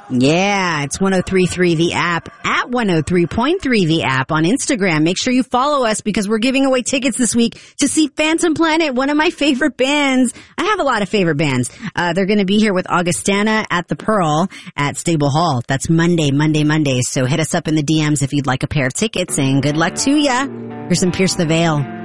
Yeah, it's 103.3 The App, at 103.3 The App on Instagram. Make sure you follow us because we're giving away tickets this week to see Phantom Planet, one of my favorite bands. I have a lot of favorite bands. They're going to be here with Augustana at the Pearl at Stable Hall. That's Monday. So hit us up in the DMs if you'd like a pair of tickets, and good luck to ya. Here's some Pierce the Veil.